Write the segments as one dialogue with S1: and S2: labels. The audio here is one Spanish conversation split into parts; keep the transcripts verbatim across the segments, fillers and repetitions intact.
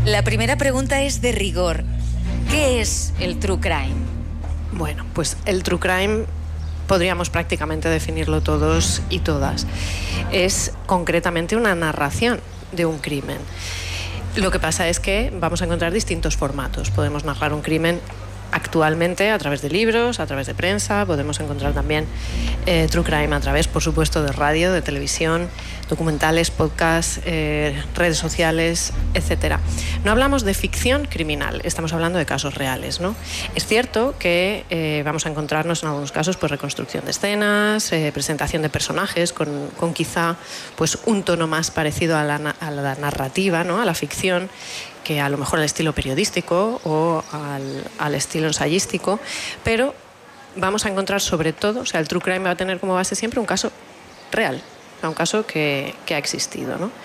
S1: La primera pregunta es de rigor. ¿Qué es el true crime?
S2: Bueno, pues el true crime podríamos prácticamente definirlo todos y todas. Es concretamente una narración de un crimen. Lo que pasa es que vamos a encontrar distintos formatos. Podemos narrar un crimen actualmente a través de libros, a través de prensa, podemos encontrar también eh, true crime a través, por supuesto, de radio, de televisión, documentales, podcasts, eh, redes sociales, etcétera. No hablamos de ficción criminal, estamos hablando de casos reales, ¿no? Es cierto que eh, vamos a encontrarnos en algunos casos pues reconstrucción de escenas, eh, presentación de personajes con, con quizá pues un tono más parecido a la, a la narrativa, ¿no? A la ficción, que a lo mejor al estilo periodístico o al, al estilo ensayístico, pero vamos a encontrar sobre todo, o sea, el true crime va a tener como base siempre un caso real, un caso que, que ha existido, ¿no?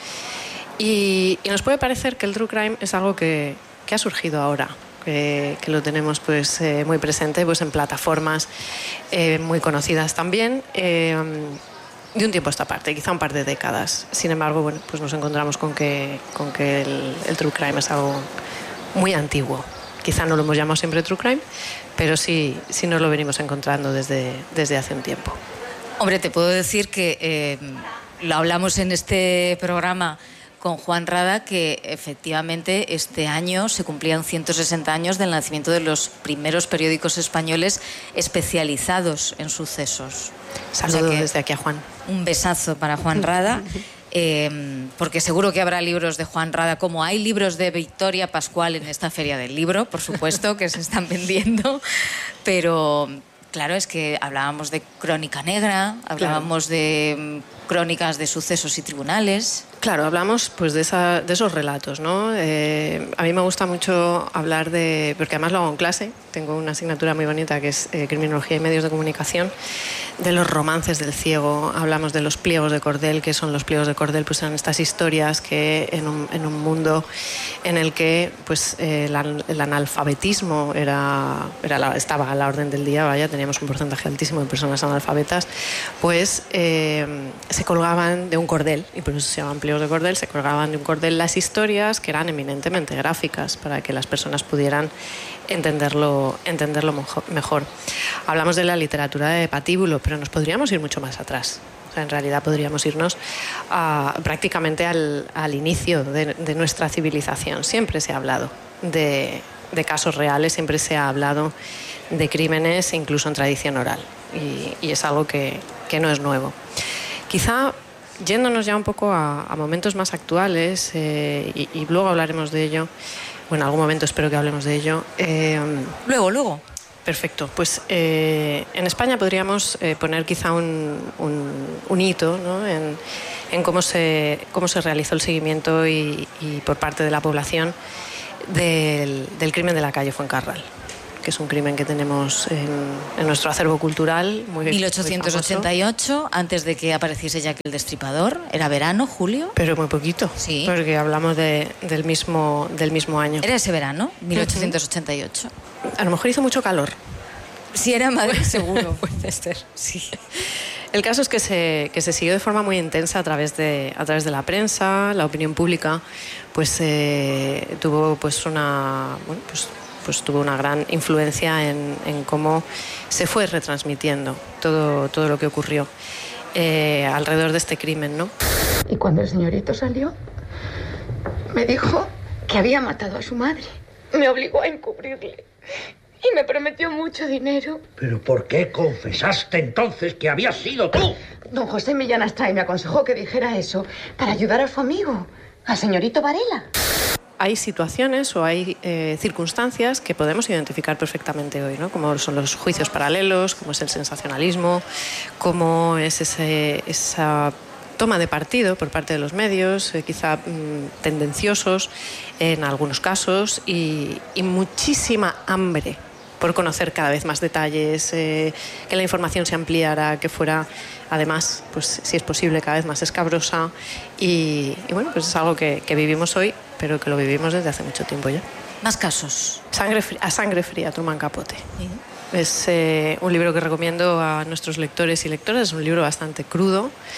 S2: Y, y nos puede parecer que el true crime es algo que, que ha surgido ahora, que, que lo tenemos pues eh, muy presente pues en plataformas eh, muy conocidas también, eh, de un tiempo a esta parte, quizá un par de décadas. Sin embargo, bueno, pues nos encontramos con que, con que el, el true crime es algo muy antiguo. Quizá no lo hemos llamado siempre true crime, pero sí, sí nos lo venimos encontrando desde, desde hace un tiempo.
S1: Hombre, te puedo decir que eh, lo hablamos en este programa con Juan Rada, que efectivamente este año se cumplían ciento sesenta años del nacimiento de los primeros periódicos españoles especializados en sucesos.
S2: Saludos o sea desde aquí a Juan.
S1: Un besazo para Juan Rada, eh, porque seguro que habrá libros de Juan Rada, como hay libros de Victoria Pascual en esta Feria del Libro, por supuesto, que se están vendiendo, pero claro, es que hablábamos de crónica negra, hablábamos claro. de crónicas de sucesos y tribunales.
S2: Claro, hablamos pues de, esa, de esos relatos, ¿no? Eh, a mí me gusta mucho hablar de, porque además lo hago en clase, tengo una asignatura muy bonita que es eh, Criminología y Medios de Comunicación, de los romances del ciego, hablamos de los pliegos de cordel, que son los pliegos de cordel, pues eran estas historias que en un, en un mundo en el que pues eh, la, el analfabetismo era, era la, estaba a la orden del día, vaya, teníamos un porcentaje altísimo de personas analfabetas, pues eh, se colgaban de un cordel, y por eso se llaman pliegos de cordel, se colgaban de un cordel las historias que eran eminentemente gráficas para que las personas pudieran entenderlo, entenderlo mejor. Hablamos de la literatura de patíbulo, pero nos podríamos ir mucho más atrás. O sea, en realidad podríamos irnos a, prácticamente al, al inicio de, de nuestra civilización. Siempre se ha hablado de, de casos reales, siempre se ha hablado de crímenes, incluso en tradición oral. Y, y es algo que, que no es nuevo. Quizá yéndonos ya un poco a, a momentos más actuales, eh, y, y luego hablaremos de ello, bueno, en algún momento espero que hablemos de ello. Eh,
S1: luego, luego.
S2: Perfecto. Pues eh, en España podríamos eh, poner quizá un, un, un hito, ¿no? en, en cómo se, cómo se realizó el seguimiento y, y por parte de la población del, del crimen de la calle Fuencarral, que es un crimen que tenemos en, en nuestro acervo cultural muy
S1: mil ochocientos ochenta y ocho, antes de que apareciese Jack el Destripador. Era verano, julio.
S2: Pero muy poquito,
S1: sí,
S2: porque hablamos de, del, mismo, del mismo año.
S1: Era ese verano, mil ochocientos ochenta y ocho.
S2: Uh-huh. A lo mejor hizo mucho calor.
S1: Si era en Madrid, seguro. Puede ser, sí.
S2: El caso es que se, que se siguió de forma muy intensa a través de, a través de la prensa, la opinión pública, pues eh, tuvo pues una... Bueno, pues, pues tuvo una gran influencia en, en cómo se fue retransmitiendo todo, todo lo que ocurrió eh, alrededor de este crimen, ¿no?
S3: Y cuando el señorito salió, me dijo que había matado a su madre. Me obligó a encubrirle y me prometió mucho dinero.
S4: ¿Pero por qué confesaste entonces que habías sido tú?
S3: Don José Millán Astray me aconsejó que dijera eso para ayudar a su amigo, al señorito Varela.
S2: Hay situaciones o hay eh, circunstancias que podemos identificar perfectamente hoy, ¿no? Como son los juicios paralelos, como es el sensacionalismo, como es ese, esa toma de partido por parte de los medios, eh, quizá mmm, tendenciosos en algunos casos, y, y muchísima hambre por conocer cada vez más detalles, eh, que la información se ampliara, que fuera, además, pues si es posible, cada vez más escabrosa. Y, y bueno, pues es algo que, que vivimos hoy, pero que lo vivimos desde hace mucho tiempo ya.
S1: Más casos.
S2: Sangre fría, a sangre fría, Truman Capote. ¿Sí? Es eh, un libro que recomiendo a nuestros lectores y lectoras. Es un libro bastante crudo,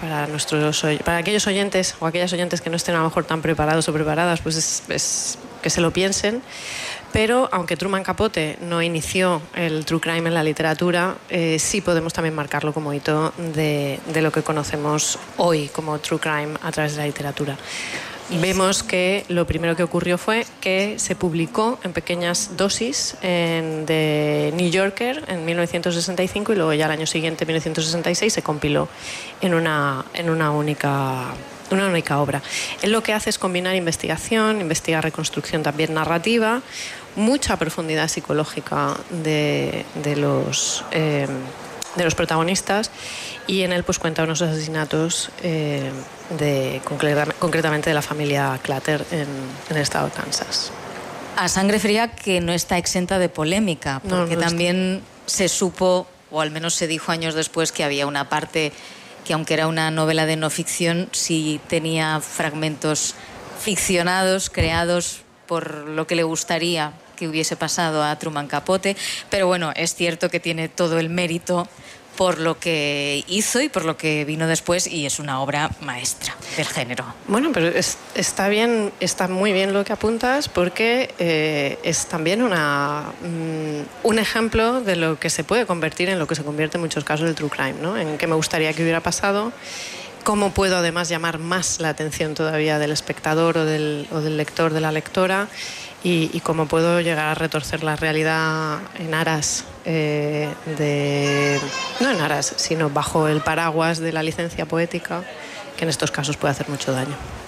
S2: para, nuestros, para aquellos oyentes o aquellas oyentes que no estén a lo mejor tan preparados o preparadas, pues es, es que se lo piensen. Pero aunque Truman Capote no inició el true crime en la literatura, eh, sí podemos también marcarlo como hito de, de lo que conocemos hoy como true crime a través de la literatura. Vemos que lo primero que ocurrió fue que se publicó en pequeñas dosis en The New Yorker en mil novecientos sesenta y cinco y luego ya al año siguiente, en mil novecientos sesenta y seis, se compiló en una, en una única... una única obra. Él lo que hace es combinar investigación, investigar reconstrucción también narrativa, mucha profundidad psicológica de, de, los, eh, de los protagonistas, y en él pues cuenta unos asesinatos eh, de, concretamente de la familia Clutter en, en el estado de Kansas.
S1: A sangre fría, que no está exenta de polémica, porque no, no también se supo, o al menos se dijo años después, que había una parte que, aunque era una novela de no ficción, sí tenía fragmentos ficcionados, creados por lo que le gustaría que hubiese pasado a Truman Capote. Pero bueno, es cierto que tiene todo el mérito por lo que hizo y por lo que vino después, y es una obra maestra del género.
S2: Bueno, pero es, está bien, está muy bien lo que apuntas, porque eh, es también una, um, un ejemplo de lo que se puede convertir en lo que se convierte en muchos casos el true crime, ¿no? En qué me gustaría que hubiera pasado, cómo puedo además llamar más la atención todavía del espectador o del, o del lector, de la lectora, y, y cómo puedo llegar a retorcer la realidad en aras eh, de... no en aras, sino bajo el paraguas de la licencia poética, que en estos casos puede hacer mucho daño.